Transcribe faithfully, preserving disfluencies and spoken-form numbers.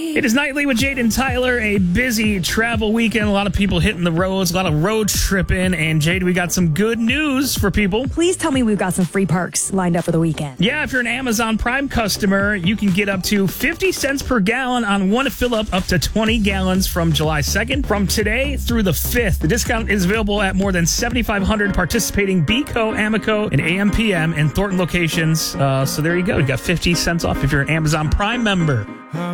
It is Nightly with Jade and Tyler, a busy travel weekend. A lot of people hitting the roads, a lot of road tripping. And Jade, we got some good news for people. Please tell me we've got some free perks lined up for the weekend. Yeah, if you're an Amazon Prime customer, you can get up to fifty cents per gallon on one fill up up to twenty gallons from July second. From today through the fifth, the discount is available at more than seventy-five hundred participating Beco, Amico, and A M P M and Thornton locations. Uh, so there you go. You got fifty cents off if you're an Amazon Prime member.